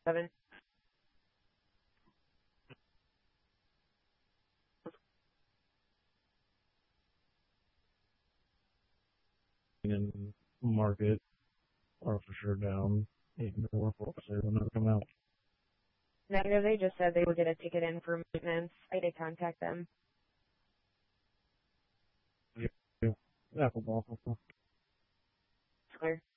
7. And market are for sure down. Even more folks say will not come out. Negative, they just said they would get a ticket in for maintenance. I did contact them. Yeah. Apple ball. Clear.